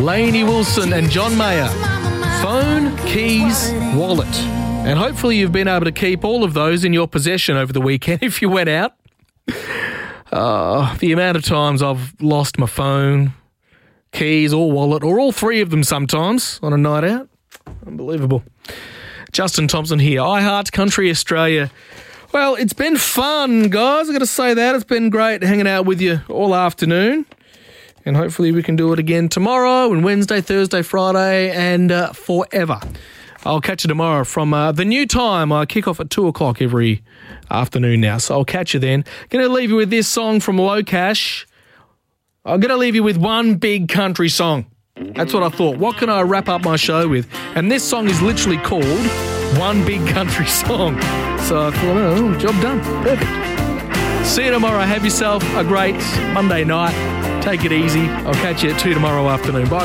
Lainey Wilson and John Mayer. Phone, keys, wallet. And hopefully you've been able to keep all of those in your possession over the weekend if you went out. The amount of times I've lost my phone, keys or wallet, or all three of them sometimes on a night out. Unbelievable. Justin Thompson here, iHeart Country Australia. Well, it's been fun, guys. I've got to say that. It's been great hanging out with you all afternoon. And hopefully we can do it again tomorrow and Wednesday, Thursday, Friday, and forever. I'll catch you tomorrow from the new time. I kick off at 2 o'clock every afternoon now, so I'll catch you then. Going to leave you with this song from Low Cash. I'm going to leave you with one big country song. That's what I thought. What can I wrap up my show with? And this song is literally called One Big Country Song. So I thought, oh, job done. Perfect. See you tomorrow. Have yourself a great Monday night. Take it easy. I'll catch you at 2 tomorrow afternoon. Bye.